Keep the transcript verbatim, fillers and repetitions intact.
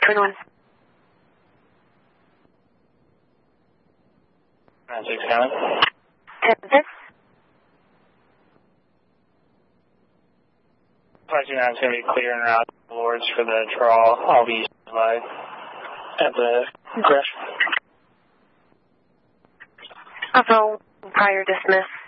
Twin one. nine six seven. ten six. five two nine is going to be clearing route boards for the trawl. I'll be by at the crash. Alpha, prior dismiss.